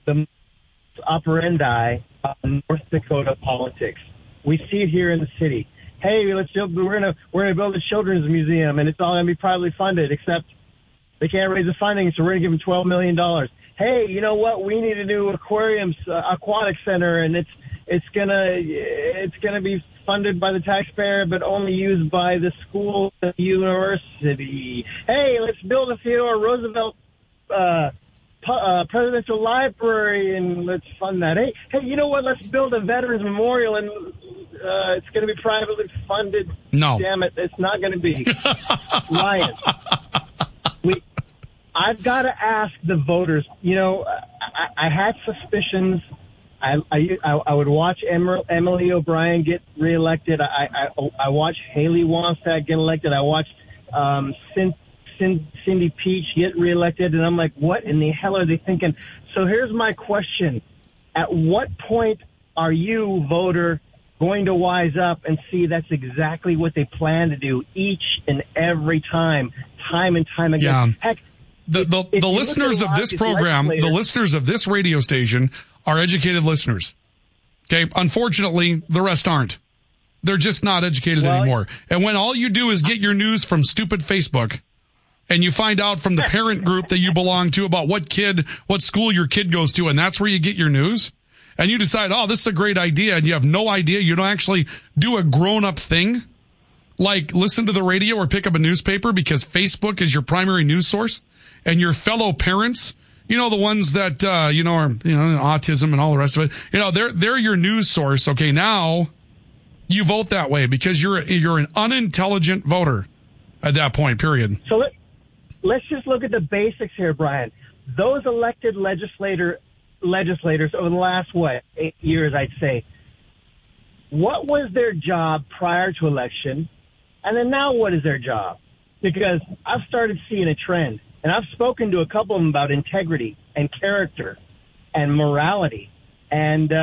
the operandi of North Dakota politics. We see it here in the city. Hey, we're gonna build a children's museum, and it's all gonna be privately funded, except they can't raise the funding, so we're gonna give them $12 million. Hey, you know what? We need a new aquatic center, and it's gonna be funded by the taxpayer, but only used by the school, the university. Hey, let's build a Theodore Roosevelt presidential library, and let's fund that. Hey, you know what? Let's build a veterans memorial, and it's going to be privately funded. No, damn it, it's not going to be. Ryan, I've got to ask the voters. You know, I had suspicions. I would watch Emily O'Brien get reelected. I watched Haley Wonstadt get elected. I watched Cindy Peach get reelected, and I'm like, what in the hell are they thinking? So here's my question. At what point are you, voter, going to wise up and see that's exactly what they plan to do each and every time and time again? Yeah. Heck, the listeners of this program, the listeners of this radio station are educated listeners. Okay. Unfortunately, the rest aren't. They're just not educated anymore. And when all you do is get your news from stupid Facebook, and you find out from the parent group that you belong to about what school your kid goes to, and that's where you get your news, and you decide, oh, this is a great idea, and you have no idea, you don't actually do a grown-up thing, like listen to the radio or pick up a newspaper because Facebook is your primary news source, and your fellow parents, the ones that, are, autism and all the rest of it, they're your news source. Okay, now you vote that way because you're an unintelligent voter at that point, period. So let's just look at the basics here, Brian. Those elected legislators over the last, 8 years, I'd say, what was their job prior to election? And then now what is their job? Because I've started seeing a trend, and I've spoken to a couple of them about integrity and character and morality. And,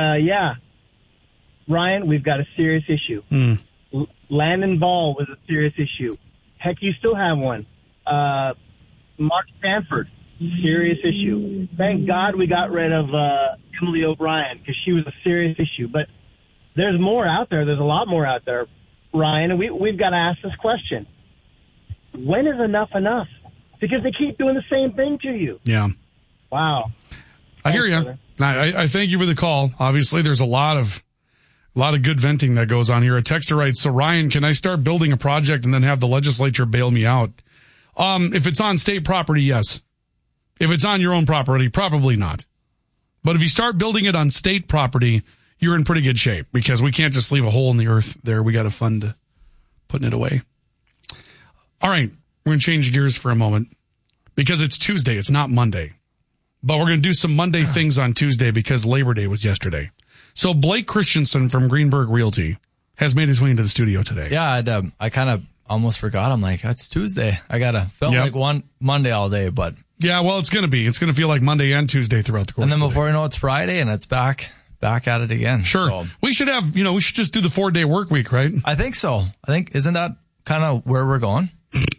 Ryan, we've got a serious issue. Landon Ball was a serious issue. Heck, you still have one. Mark Stanford, serious issue. Thank God we got rid of Emily O'Brien because she was a serious issue. But there's more out there. There's a lot more out there, Ryan. And we've got to ask this question. When is enough? Because they keep doing the same thing to you. Yeah. Wow. I hear you. I thank you for the call. Obviously, there's a lot of good venting that goes on here. A texter writes, so Ryan, can I start building a project and then have the legislature bail me out? If it's on state property, yes. If it's on your own property, probably not. But if you start building it on state property, you're in pretty good shape because we can't just leave a hole in the earth there. We got to fund putting it away. All right. We're going to change gears for a moment because it's Tuesday. It's not Monday. But we're going to do some Monday things on Tuesday because Labor Day was yesterday. So Blake Christensen from Greenberg Realty has made his way into the studio today. Yeah, I kind of almost forgot. I'm like, that's Tuesday. Felt like one Monday all day, but. Yeah, well, it's going to be. It's going to feel like Monday and Tuesday throughout the course of the day. And then before you know it's Friday and it's back at it again. Sure. So, we should just do the 4-day work week, right? I think so. Isn't that kind of where we're going?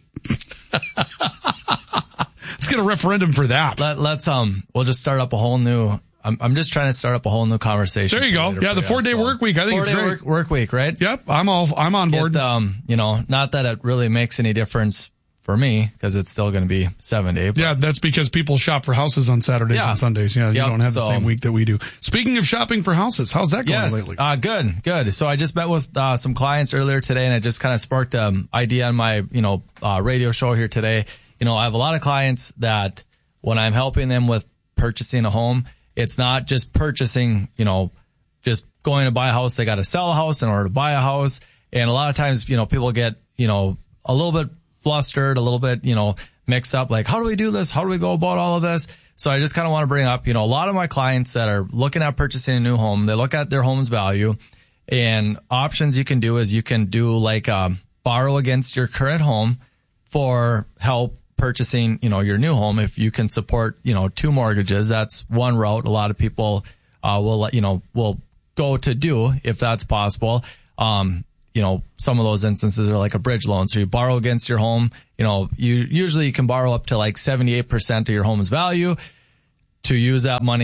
Let's get a referendum for that. We'll just start up a whole new, I'm just trying to start up a whole new conversation. There you go. Yeah, the 4-day work week. I think it's great. Work week, right? Yep. I'm on board. Not that it really makes any difference for me because it's still going to be 7-day. Yeah, that's because people shop for houses on Saturdays and Sundays. Yeah, you don't have the same week that we do. Speaking of shopping for houses, how's that going lately? Good. So I just met with some clients earlier today, and it just kind of sparked an idea on my radio show here today. I have a lot of clients that when I'm helping them with purchasing a home, it's not just purchasing, just going to buy a house. They got to sell a house in order to buy a house. And a lot of times, people get, a little bit flustered, a little bit, mixed up. Like, how do we do this? How do we go about all of this? So I just kind of want to bring up, a lot of my clients that are looking at purchasing a new home, they look at their home's value, and options you can do is you can do like, borrow against your current home for help purchasing, your new home. If you can support, 2 mortgages, that's one route a lot of people, will go to do if that's possible. Some of those instances are like a bridge loan. So you borrow against your home, you can borrow up to like 78% of your home's value to use that money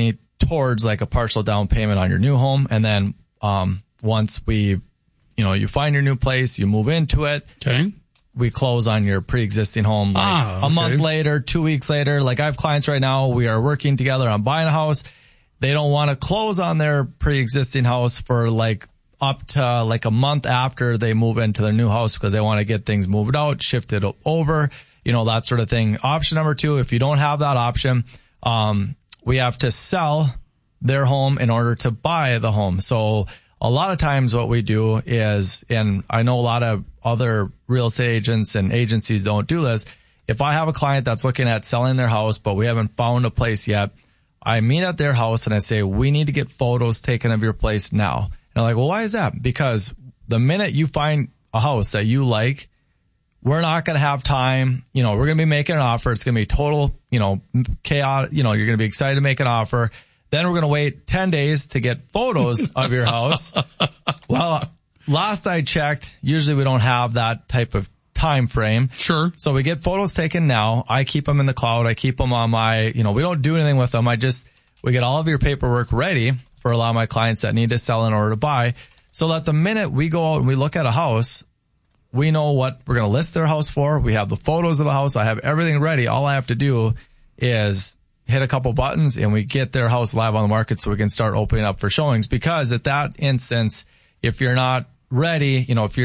towards like a partial down payment on your new home. And then, once you find your new place, you move into it. Okay. We close on your pre-existing home a month later, 2 weeks later. Like I have clients right now, we are working together on buying a house. They don't want to close on their pre-existing house for like up to like a month after they move into their new house because they want to get things moved out, shifted over, that sort of thing. Option number 2, if you don't have that option, we have to sell their home in order to buy the home. So a lot of times what we do is, and I know a lot of other real estate agents and agencies don't do this. If I have a client that's looking at selling their house, but we haven't found a place yet, I meet at their house and I say, we need to get photos taken of your place now. And they're like, well, why is that? Because the minute you find a house that you like, we're not going to have time. We're going to be making an offer. It's going to be total, chaos. You're going to be excited to make an offer. Then we're going to wait 10 days to get photos of your house. Well, last I checked, usually we don't have that type of time frame. Sure. So we get photos taken now. I keep them in the cloud. I keep them on my, we don't do anything with them. We get all of your paperwork ready for a lot of my clients that need to sell in order to buy. So that the minute we go out and we look at a house, we know what we're going to list their house for. We have the photos of the house. I have everything ready. All I have to do is hit a couple buttons and we get their house live on the market so we can start opening up for showings. Because at that instance, if you're not ready,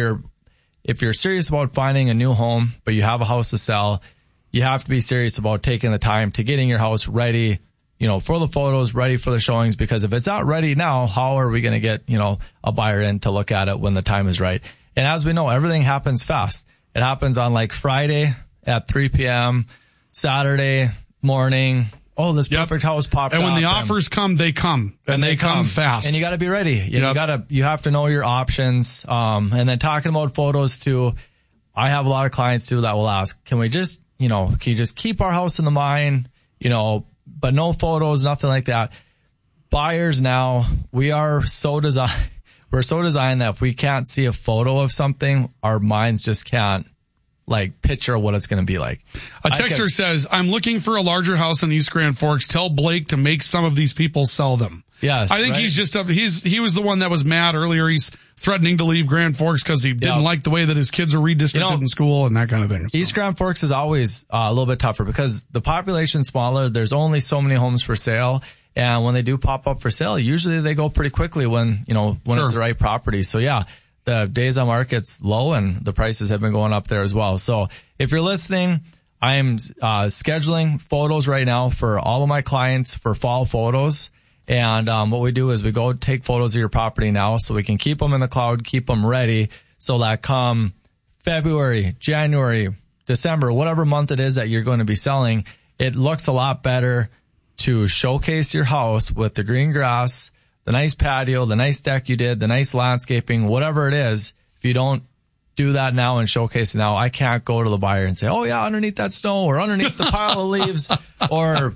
if you're serious about finding a new home, but you have a house to sell, you have to be serious about taking the time to getting your house ready, for the photos, ready for the showings. Because if it's not ready now, how are we going to get, a buyer in to look at it when the time is right? And as we know, everything happens fast. It happens on like Friday at 3 p.m., Saturday morning. Oh, this perfect house popped up. And when the offers come, they come. And they come fast. And you got to be ready. You have to know your options. And then talking about photos too, I have a lot of clients too that will ask, can we just, can you just keep our house in the mind, but no photos, nothing like that. Buyers now, we're so designed that if we can't see a photo of something, our minds just can't picture what it's going to be like. A texter says, I'm looking for a larger house in East Grand Forks. Tell Blake to make some of these people sell them. Yes. I think he's just he was the one that was mad earlier. He's threatening to leave Grand Forks because he didn't like the way that his kids are redistricted in school and that kind of thing. So. East Grand Forks is always a little bit tougher because the population's smaller. There's only so many homes for sale. And when they do pop up for sale, usually they go pretty quickly when it's the right property. So yeah, the days on market's low and the prices have been going up there as well. So if you're listening, I am scheduling photos right now for all of my clients for fall photos. And what we do is we go take photos of your property now so we can keep them in the cloud, keep them ready so that come February, January, December, whatever month it is that you're going to be selling, it looks a lot better to showcase your house with the green grass, the nice patio, the nice deck you did, the nice landscaping, whatever it is. If you don't do that now and showcase it now, I can't go to the buyer and say, oh yeah, underneath that snow or underneath the pile of leaves or,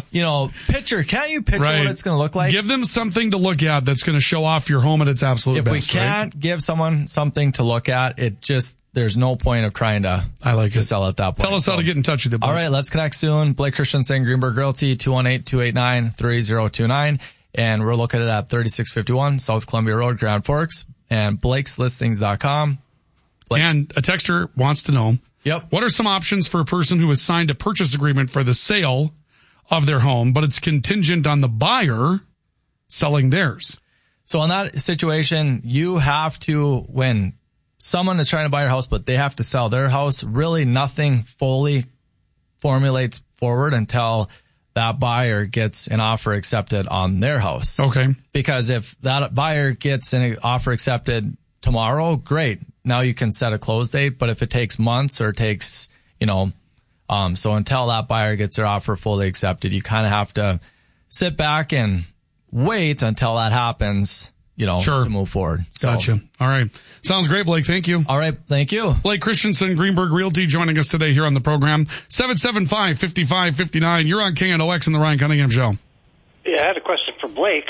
can't you picture what it's going to look like? Give them something to look at that's going to show off your home at its absolute best. If we can't give someone something to look at, there's no point of trying to sell at that point. Tell us how to get in touch with you, Blake. All right, let's connect soon. Blake Christensen, Greenberg Realty, 218-289-3029. And we're located at 3651 South Columbia Road, Grand Forks, and Blake'sListings.com. And a texter wants to know, what are some options for a person who has signed a purchase agreement for the sale of their home, but it's contingent on the buyer selling theirs? So in that situation, you have to, when someone is trying to buy your house, but they have to sell their house, really nothing fully formulates forward until that buyer gets an offer accepted on their house. Okay. Because if that buyer gets an offer accepted tomorrow, great. Now you can set a close date. But if it takes months or takes, so until that buyer gets their offer fully accepted, you kind of have to sit back and wait until that happens, to move forward. So. Gotcha. All right. Sounds great, Blake. Thank you. All right. Thank you. Blake Christensen, Greenberg Realty, joining us today here on the program. 775-5559. You're on KNOX in the Ryan Cunningham Show. Yeah, I had a question for Blake.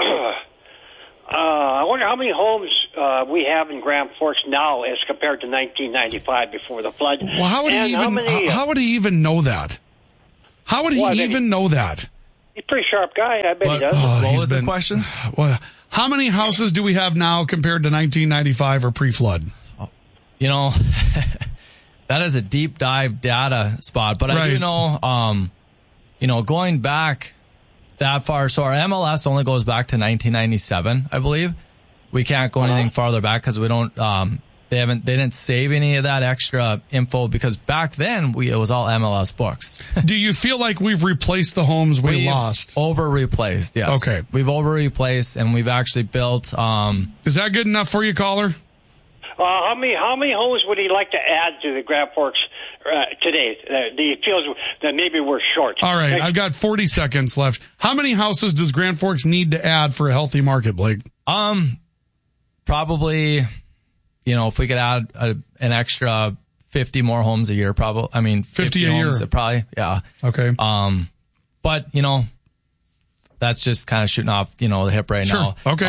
I wonder how many homes we have in Grand Forks now as compared to 1995 before the flood. Well, how would he even know that? How would he even know that? He's a pretty sharp guy. I bet he does. What was the question? Well, how many houses do we have now compared to 1995 or pre-flood? You know, that is a deep dive data spot. But I do know, you know, going back that far. So our MLS only goes back to 1997, I believe. We can't go anything farther back because we don't. They didn't save any of that extra info because back then it was all MLS books. Do you feel like we've replaced the homes we've lost? Over replaced, yes. Okay. We've over replaced and we've actually built. Is that good enough for you, caller? How many homes would he like to add to the Grand Forks today? He feels that maybe we're short. All right, I've got 40 seconds left. How many houses does Grand Forks need to add for a healthy market, Blake? Probably, you know, if we could add an extra 50 more homes a year, probably. I mean, 50 a homes, year, probably. Yeah. Okay. But you know, that's just kind of shooting off, you know, the hip right now. Okay.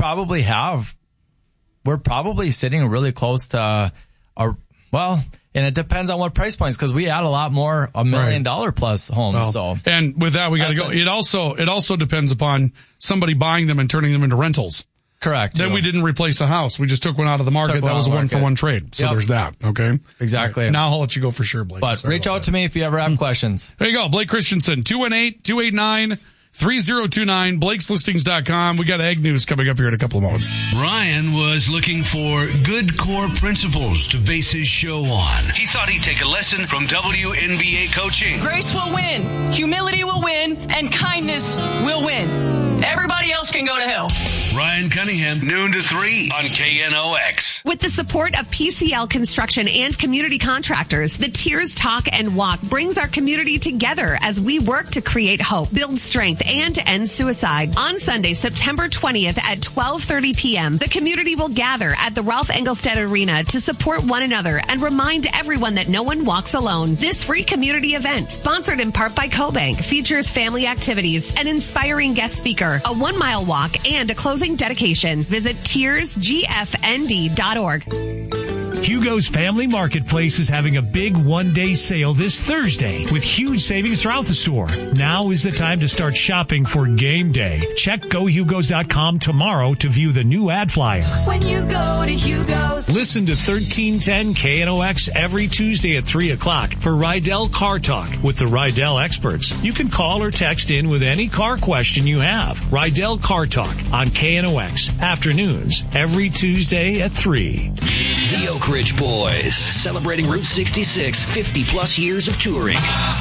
We're probably sitting really close to and it depends on what price points because we add a lot more $1 million plus homes. And with that, we got to go. It also depends upon somebody buying them and turning them into rentals. Correct. Then we didn't replace a house. We just took one out of the market. That was a 1-for-1 trade. So there's that. Okay. Exactly. Right. Now I'll let you go for sure, Blake. But reach out to me if you ever have questions. There you go. Blake Christensen, 218-289-3029, Blake'sListings.com. We got Ag News coming up here in a couple of moments. Ryan was looking for good core principles to base his show on. He thought he'd take a lesson from WNBA coaching. Grace will win, humility will win, and kindness will win. Everybody else can go to hell. Ryan Cunningham, noon to 3 on KNOX. With the support of PCL Construction and community contractors, the Tears Talk and Walk brings our community together as we work to create hope, build strength, and end suicide. On Sunday, September 20th at 12:30 p.m., the community will gather at the Ralph Engelstad Arena to support one another and remind everyone that no one walks alone. This free community event, sponsored in part by CoBank, features family activities, an inspiring guest speaker, a 1-mile walk, and a closing dedication. Visit tearsgfnd.org. Hugo's Family Marketplace is having a big one-day sale this Thursday with huge savings throughout the store. Now is the time to start shopping for game day. Check GoHugos.com tomorrow to view the new ad flyer. When you go to Hugo's. Listen to 1310 KNOX every Tuesday at 3 o'clock for Rydell Car Talk with the Rydell experts. You can call or text in with any car question you have. Rydell Car Talk on KNOX afternoons every Tuesday at 3. The Oak Ridge Boys, celebrating Route 66, 50-plus years of touring.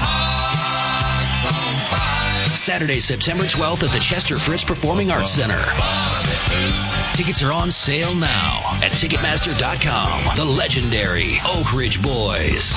Saturday, September 12th at the Chester Fritz Performing Arts Center. Tickets are on sale now at Ticketmaster.com. The legendary Oak Ridge Boys.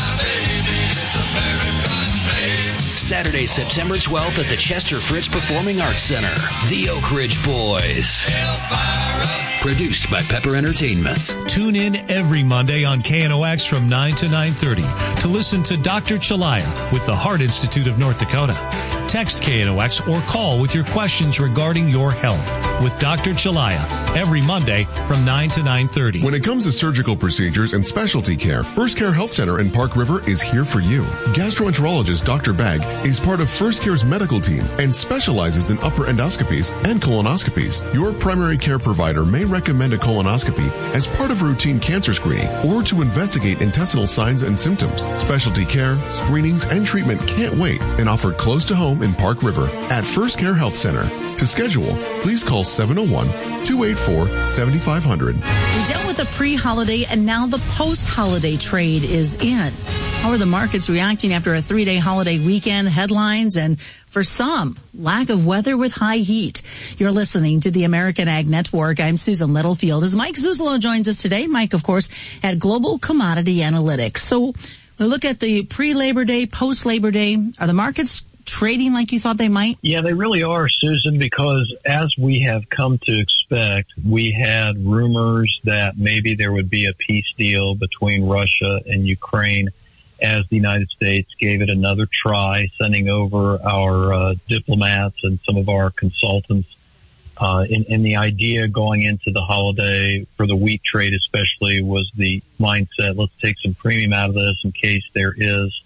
Saturday, September 12th at the Chester Fritz Performing Arts Center. The Oak Ridge Boys. Produced by Pepper Entertainment. Tune in every Monday on KNOX from 9 to 9:30 to listen to Dr. Chalaya with the Heart Institute of North Dakota. Text KNOX or call with your questions regarding your health with Dr. Chalaya every Monday from 9 to 9:30. When it comes to surgical procedures and specialty care, First Care Health Center in Park River is here for you. Gastroenterologist Dr. Bagg is part of First Care's medical team and specializes in upper endoscopies and colonoscopies. Your primary care provider may recommend a colonoscopy as part of routine cancer screening or to investigate intestinal signs and symptoms. Specialty care, screenings, and treatment can't wait and offered close to home in Park River at First Care Health Center. To schedule, please call 701-284-7500. We dealt with the pre-holiday and now the post-holiday trade is in. How are the markets reacting after a 3-day holiday weekend? Headlines and, for some, lack of weather with high heat. You're listening to the American Ag Network. I'm Susan Littlefield. As Mike Zuzolo joins us today, Mike, of course, at Global Commodity Analytics. So we look at the pre-Labor Day, post-Labor Day. Are the markets trading like you thought they might? Yeah, they really are, Susan, because as we have come to expect, we had rumors that maybe there would be a peace deal between Russia and Ukraine as the United States gave it another try, sending over our diplomats and some of our consultants. And the idea going into the holiday for the wheat trade especially was the mindset, let's take some premium out of this in case there is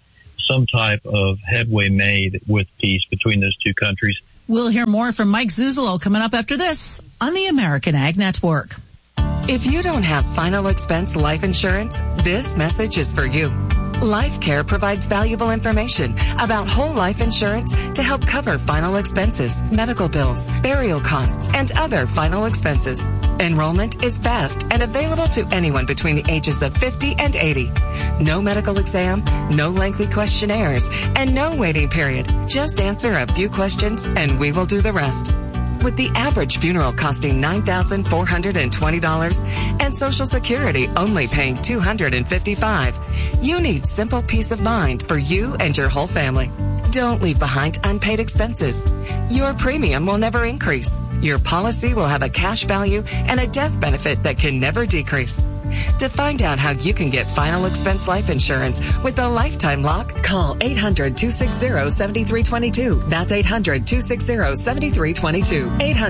some type of headway made with peace between those two countries. We'll hear more from Mike Zuzolo coming up after this on the American Ag Network. If you don't have final expense life insurance, this message is for you. LifeCare provides valuable information about whole life insurance to help cover final expenses, medical bills, burial costs, and other final expenses. Enrollment is fast and available to anyone between the ages of 50 and 80. No medical exam, no lengthy questionnaires, and no waiting period. Just answer a few questions and we will do the rest. With the average funeral costing $9,420 and Social Security only paying $255, you need simple peace of mind for you and your whole family. Don't leave behind unpaid expenses. Your premium will never increase. Your policy will have a cash value and a death benefit that can never decrease. To find out how you can get final expense life insurance with a lifetime lock, call 800-260-7322. That's 800-260-7322.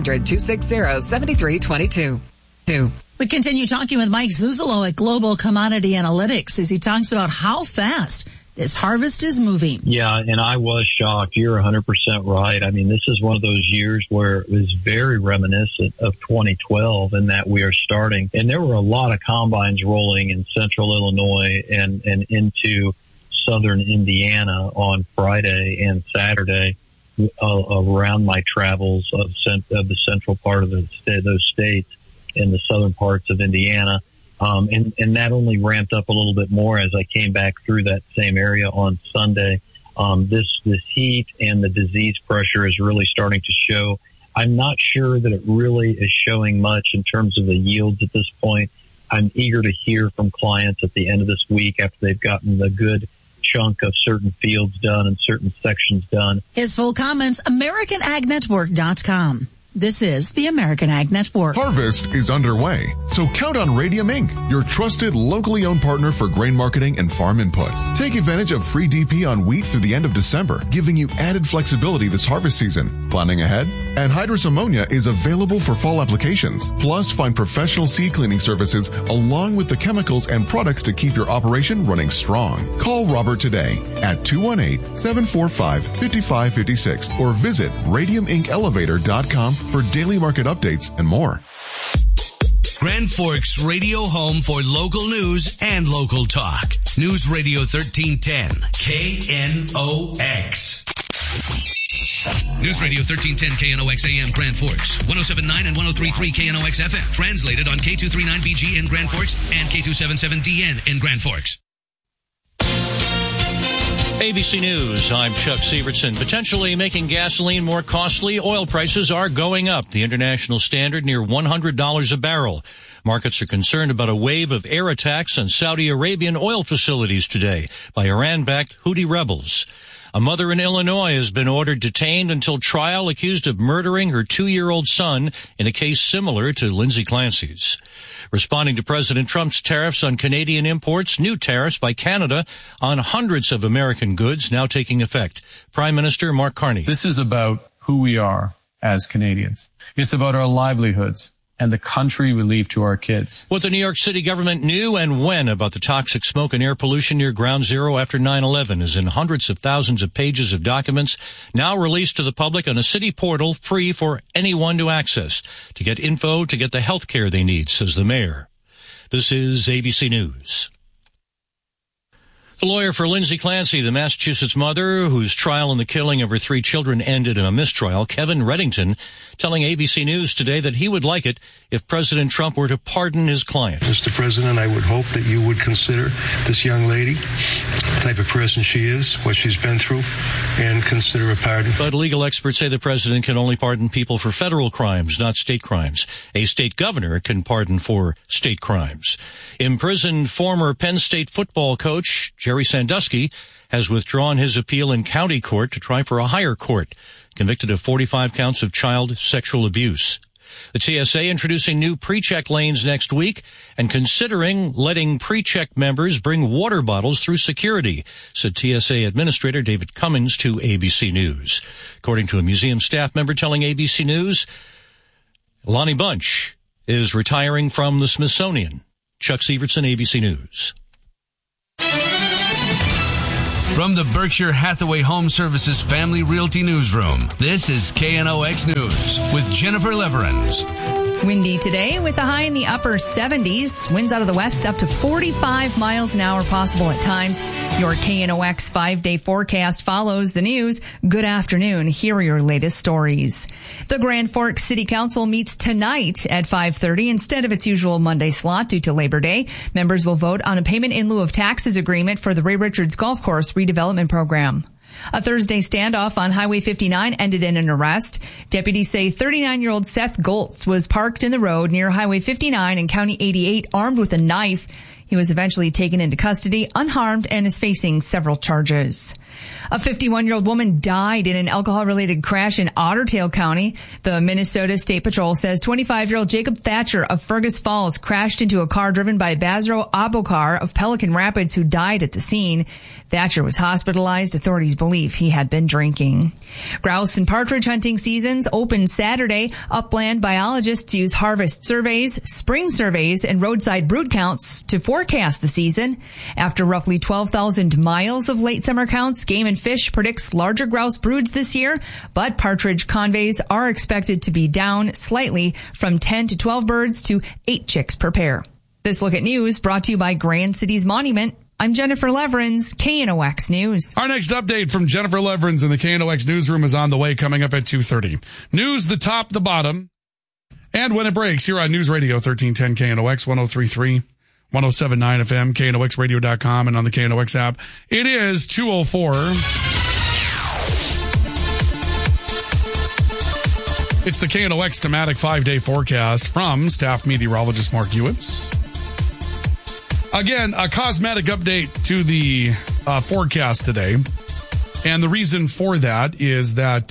800-260-7322. We continue talking with Mike Zuzolo at Global Commodity Analytics as he talks about how fast this harvest is moving. Yeah, and I was shocked. You're 100% right. I mean, this is one of those years where it was very reminiscent of 2012 in that we are starting. And there were a lot of combines rolling in central Illinois and into southern Indiana on Friday and Saturday around my travels of the central part of those states and the southern parts of Indiana. And that only ramped up a little bit more as I came back through that same area on Sunday. This heat and the disease pressure is really starting to show. I'm not sure that it really is showing much in terms of the yields at this point. I'm eager to hear from clients at the end of this week after they've gotten the good chunk of certain fields done and certain sections done. His full comments, AmericanAgNetwork.com. This is the American Ag Network. Harvest is underway, so count on Radium Inc., your trusted, locally owned partner for grain marketing and farm inputs. Take advantage of free DP on wheat through the end of December, giving you added flexibility this harvest season. Planning ahead? Anhydrous ammonia is available for fall applications. Plus, find professional seed cleaning services along with the chemicals and products to keep your operation running strong. Call Robert today at 218-745-5556 or visit radiumincelevator.com for daily market updates and more. Grand Forks Radio home for local news and local talk. News Radio 1310, KNOX. News Radio 1310 KNOX AM Grand Forks, 107.9 and 103.3 KNOX FM. Translated on K239BG in Grand Forks and K277DN in Grand Forks. ABC News, I'm Chuck Sievertson. Potentially making gasoline more costly, oil prices are going up. The international standard near $100 a barrel. Markets are concerned about a wave of air attacks on Saudi Arabian oil facilities today by Iran-backed Houthi rebels. A mother in Illinois has been ordered detained until trial, accused of murdering her 2-year-old son in a case similar to Lindsay Clancy's. Responding to President Trump's tariffs on Canadian imports, new tariffs by Canada on hundreds of American goods now taking effect. Prime Minister Mark Carney. This is about who we are as Canadians. It's about our livelihoods and the country we leave to our kids. What the New York City government knew and when about the toxic smoke and air pollution near Ground Zero after 9/11 is in hundreds of thousands of pages of documents now released to the public on a city portal free for anyone to access to get info to get the health care they need, says the mayor. This is ABC News. The lawyer for Lindsay Clancy, the Massachusetts mother whose trial in the killing of her 3 children ended in a mistrial, Kevin Reddington, telling ABC News today that he would like it if President Trump were to pardon his client. Mr. President, I would hope that you would consider this young lady, the type of person she is, what she's been through, and consider a pardon. But legal experts say the president can only pardon people for federal crimes, not state crimes. A state governor can pardon for state crimes. Imprisoned former Penn State football coach Jerry Sandusky has withdrawn his appeal in county court to try for a higher court, convicted of 45 counts of child sexual abuse. The TSA introducing new pre-check lanes next week and considering letting pre-check members bring water bottles through security, said TSA Administrator David Cummings to ABC News. According to a museum staff member telling ABC News, Lonnie Bunch is retiring from the Smithsonian. Chuck Sievertson, ABC News. From the Berkshire Hathaway Home Services Family Realty Newsroom, this is KNOX News with Jennifer Leverins. Windy today with a high in the upper 70s. Winds out of the west up to 45 miles an hour possible at times. Your KNOX 5-day forecast follows the news. Good afternoon. Here are your latest stories. The Grand Forks City Council meets tonight at 5:30 instead of its usual Monday slot due to Labor Day. Members will vote on a payment in lieu of taxes agreement for the Ray Richards Golf Course redevelopment program. A Thursday standoff on Highway 59 ended in an arrest. Deputies say 39-year-old Seth Goltz was parked in the road near Highway 59 and County 88 armed with a knife. He was eventually taken into custody, unharmed, and is facing several charges. A 51-year-old woman died in an alcohol-related crash in Otter Tail County. The Minnesota State Patrol says 25-year-old Jacob Thatcher of Fergus Falls crashed into a car driven by Basro Abokar of Pelican Rapids, who died at the scene. Thatcher was hospitalized. Authorities believe he had been drinking. Grouse and partridge hunting seasons open Saturday. Upland biologists use harvest surveys, spring surveys, and roadside brood counts to forecast the season. After roughly 12,000 miles of late summer counts, Game and Fish predicts larger grouse broods this year, but partridge conveys are expected to be down slightly from 10 to 12 birds to 8 chicks per pair. This Look at News brought to you by Grand Cities Monument. I'm Jennifer Leverins, KNOX News. Our next update from Jennifer Leverins in the KNOX newsroom is on the way, coming up at 2:30. News, the top, the bottom, and when it breaks here on News Radio 1310 KNOX 103.3. 107.9 FM, KNOXradio.com, and on the KNOX app. It is 2:04. It's the KNOX thematic 5-day forecast from staff meteorologist Mark Ewens. Again, a cosmetic update to the forecast today. And the reason for that is that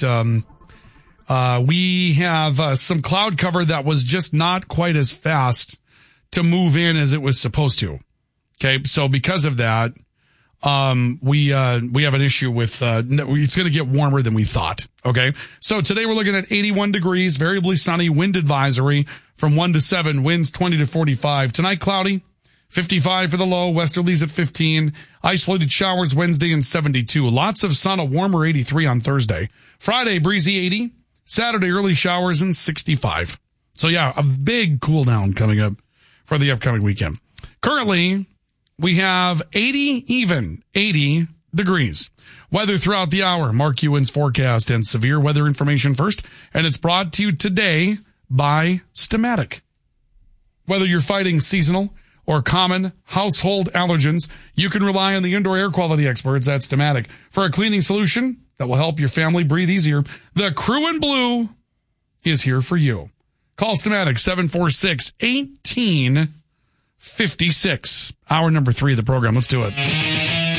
we have some cloud cover that was just not quite as fast to move in as it was supposed to. Okay, so because of that, we have an issue with it's going to get warmer than we thought. Okay, so today we're looking at 81 degrees, variably sunny, wind advisory from 1 to 7, winds 20 to 45. Tonight, cloudy, 55 for the low, westerlies at 15, isolated showers Wednesday and 72. Lots of sun, a warmer 83 on Thursday. Friday, breezy 80. Saturday, early showers and 65. So yeah, a big cool down coming up for the upcoming weekend. Currently, we have 80 degrees. Weather throughout the hour, Mark Ewan's forecast and severe weather information first, and it's brought to you today by Stamatic. Whether you're fighting seasonal or common household allergens, you can rely on the indoor air quality experts at Stamatic for a cleaning solution that will help your family breathe easier. The Crew in Blue is here for you. Call Stamatic 746-1856. Hour number 3 of the program. Let's do it.